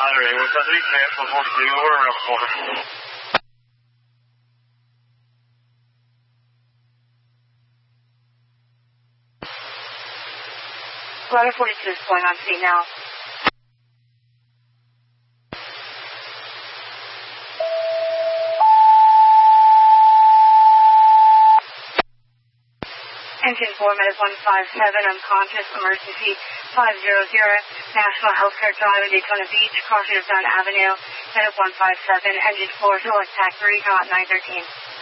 Padre, was that the example of you or a Ladder 42 is going on speed now. Engine 4, Med 157, unconscious, emergency 500, National Healthcare Drive in Daytona Beach, crossing of Dunn Avenue, Med 157, engine 4, select tax 3, 913.